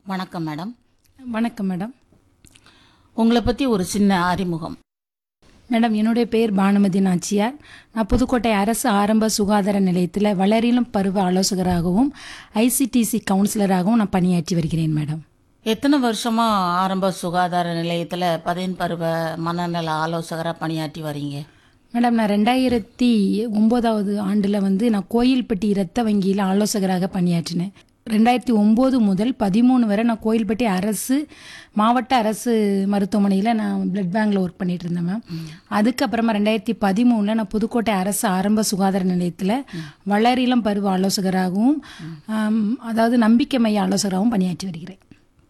வணக்கம் மேடம். வணக்கம் மேடம். உங்களை பற்றி ஒரு சின்ன அறிமுகம். மேடம், என்னுடைய பேர் பானுமதி நாச்சியார். நான் புதுக்கோட்டை அரசு ஆரம்ப சுகாதார நிலையத்தில் வளரிளம் பருவ ஆலோசகராகவும் ஐசிடிசி கவுன்சிலராகவும் நான் பணியாற்றி வருகிறேன் மேடம். எத்தனை வருஷமாக ஆரம்ப சுகாதார நிலையத்தில் பதின் பருவ மனநல ஆலோசகராக பணியாற்றி வரீங்க? மேடம், நான் 2009 ஆண்டில் நான் கோயில்பட்டி இரத்த வங்கியில் ஆலோசகராக பணியாற்றினேன். 2009 முதல் 13 வரை நான் கோயில்பட்டி அரசு மாவட்ட அரசு மருத்துவமனையில் நான் பிளட் பேங்கில் ஒர்க் பண்ணிட்டு இருந்தேன் மேம். அதுக்கப்புறமா 2013 நான் புதுக்கோட்டை அரசு ஆரம்ப சுகாதார நிலையத்தில் வளரிளம் பருவ ஆலோசகராகவும் அதாவது நம்பிக்கை மைய ஆலோசகராகவும் பணியாற்றி வருகிறேன்.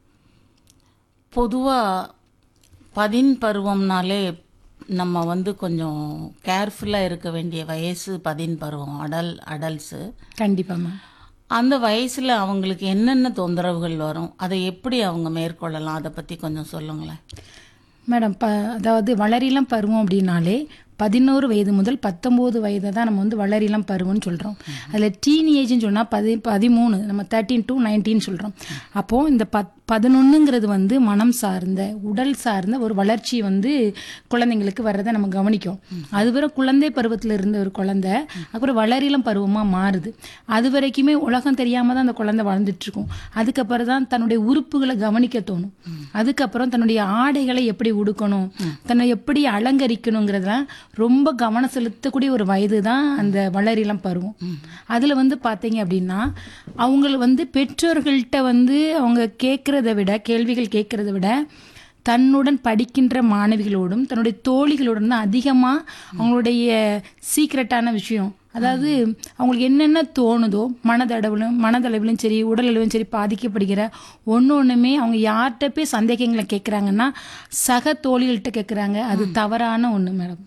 பொதுவாக பதின் பருவம்னாலே நம்ம கொஞ்சம் கேர்ஃபுல்லாக இருக்க வேண்டிய வயசு பதின் பருவம், அடல்ட்ஸு. கண்டிப்பாக மேம். அந்த வயசில் அவங்களுக்கு என்னென்ன தொந்தரவுகள் வரும், அதை எப்படி அவங்க மேற்கொள்ளலாம், அதை பற்றி கொஞ்சம் சொல்லுங்களேன் மேடம். அதாவது வளரிளம் பருவம் அப்படின்னாலே 11 வயது முதல் 19 வயதை தான் நம்ம வளரிளம் பருவம்னு சொல்கிறோம். அதில் டீனேஜ்னு சொன்னால் 13, நம்ம 13 to 19 சொல்கிறோம். அப்போது இந்த 11ங்கிறது மனம் சார்ந்த உடல் சார்ந்த ஒரு வளர்ச்சி குழந்தைங்களுக்கு வர்றதை நம்ம கவனிக்கும். அதுவரை குழந்தை பருவத்தில் இருந்த ஒரு குழந்தை அப்புறம் வளரிளம் பருவமாக மாறுது. அது வரைக்குமே உலகம் தெரியாமல் தான் அந்த குழந்தை வாழ்ந்துட்டுருக்கும். அதுக்கப்புறம் தான் தன்னுடைய உறுப்புகளை கவனிக்க தோணும். அதுக்கப்புறம் தன்னுடைய ஆடைகளை எப்படி உடுக்கணும், தன்னை எப்படி அலங்கரிக்கணுங்கிறதுலாம் ரொம்ப கவனம் செலுத்தக்கூடிய ஒரு வயது தான் அந்த வளரிளம் பருவம். அதில் பார்த்தீங்க அப்படின்னா அவங்க பெற்றோர்கள்ட்ட அவங்க கேள்விகள் கேட்கறத விட தன்னுடன் படிக்கின்ற மாணவிகளோடும் தன்னுடைய தோழிகளோடும் தான் அதிகமாக அவங்களுடைய சீக்ரெட்டான விஷயம், அதாவது அவங்களுக்கு என்னென்ன தோணுதோ மனதளவிலும் சரி உடலளவிலும் சரி பாதிக்கப்படுகிற ஒன்றுமே அவங்க யார்கிட்ட போய் சந்தேகங்களை கேட்குறாங்கன்னா சக தோழிகள்கிட்ட கேட்குறாங்க. அது தவறான ஒன்று மேடம்.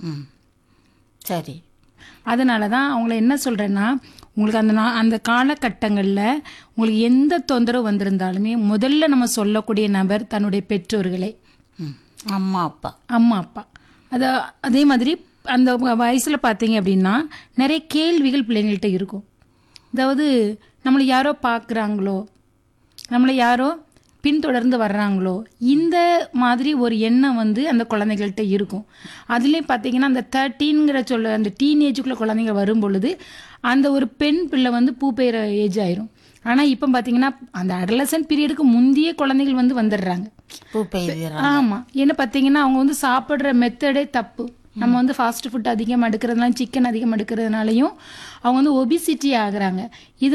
சரி. அதனால தான் அவங்கள என்ன சொல்கிறேன்னா, உங்களுக்கு அந்த காலகட்டங்களில் உங்களுக்கு எந்த தொந்தரவு வந்திருந்தாலுமே முதல்ல நம்ம சொல்லக்கூடிய நபர் தன்னுடைய பெற்றோர்களே, அம்மா அப்பா. அதே மாதிரி அந்த வயசில் பார்த்தீங்க அப்படின்னா நிறைய கேள்விகள் பிள்ளைங்கள்ட்ட இருக்கும். அதாவது நம்மளை யாரோ பார்க்குறாங்களோ, நம்மளை யாரோ பின்தொடர்ந்து வர்றாங்களோ, இந்த மாதிரி ஒரு எண்ணம் அந்த குழந்தைகள்கிட்ட இருக்கும். அதுலேயும் பார்த்தீங்கன்னா அந்த 13ங்கிற அந்த டீனேஜுக்குள்ளே குழந்தைங்க வரும் பொழுது அந்த ஒரு பெண் பிள்ளை பூ பெய்கிற ஏஜ் ஆயிரும். ஆனால் இப்போ பார்த்தீங்கன்னா அந்த அடலசன்ட் பீரியடுக்கு முந்தைய குழந்தைகள் வந்துடுறாங்க. ஆமாம். ஏன்னா பார்த்தீங்கன்னா அவங்க சாப்பிட்ற மெத்தடே தப்பு. நம்ம ஃபாஸ்ட் ஃபுட் அதிகமாக எடுக்கிறதுனால, சிக்கன் அதிகமாக எடுக்கிறதுனாலையும் அவங்க ஒபிசிட்டி ஆகுறாங்க. இது